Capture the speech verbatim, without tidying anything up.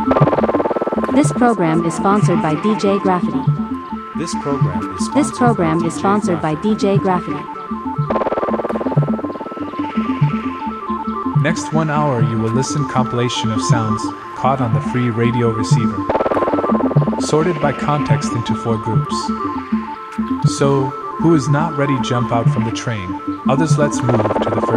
This program is sponsored by D J Graffiti. This program is sponsored, This program by, is sponsored by D J Graffiti. Next one hour you will listen compilation of sounds caught on the free radio receiver, sorted by context into four groups. So, who is not ready jump out from the train, others let's move to the first